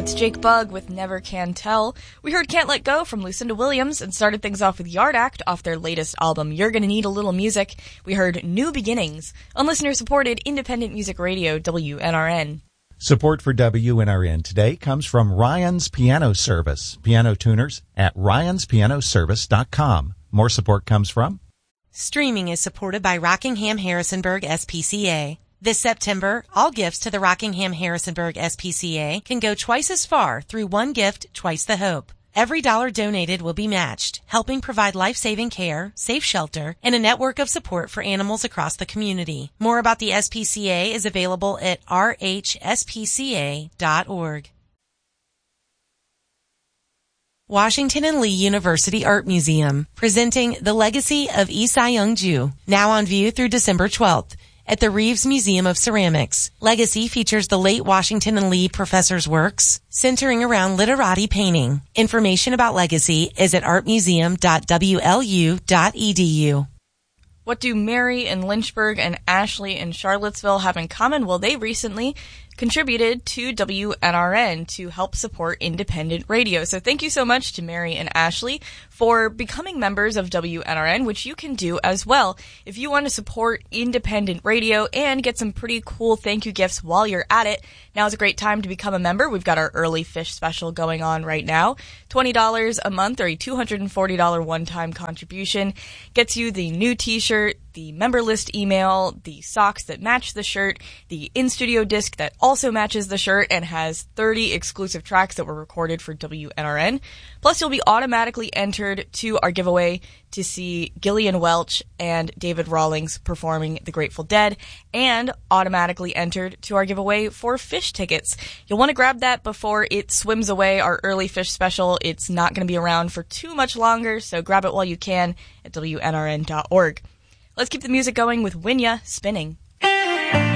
it's Jake Bugg with Never Can Tell. We heard Can't Let Go from Lucinda Williams and started things off with Yard Act off their latest album, You're Gonna Need a Little Music. We heard New Beginnings on listener-supported independent music radio WNRN. Support for WNRN today comes from Ryan's Piano Service. Piano tuners at ryanspianoservice.com. More support comes from... Streaming is supported by Rockingham-Harrisonburg SPCA. This September, all gifts to the Rockingham-Harrisonburg SPCA can go twice as far through one gift, twice the hope. Every dollar donated will be matched, helping provide life-saving care, safe shelter, and a network of support for animals across the community. More about the SPCA is available at rhspca.org. Washington and Lee University Art Museum, presenting The Legacy of Lee Sa-young-ju, now on view through December 12th. At the Reeves Museum of Ceramics. Legacy features the late Washington and Lee professor's works, centering around literati painting. Information about Legacy is at artmuseum.wlu.edu. What do Mary in Lynchburg and Ashley in Charlottesville have in common? Well, they recently contributed to WNRN to help support independent radio. So thank you so much to Mary and Ashley for becoming members of WNRN, which you can do as well. If you want to support independent radio and get some pretty cool thank you gifts while you're at it, now's a great time to become a member. We've got our early fish special going on right now. $20 a month or a $240 one-time contribution gets you the new t-shirt, the member list email, the socks that match the shirt, the in-studio disc that also matches the shirt and has 30 exclusive tracks that were recorded for WNRN. Plus, you'll be automatically entered to our giveaway to see Gillian Welch and David Rawlings performing The Grateful Dead, and automatically entered to our giveaway for fish tickets. You'll want to grab that before it swims away, our early fish special. It's not going to be around for too much longer, so grab it while you can at WNRN.org. Let's keep the music going with Winya Spinning.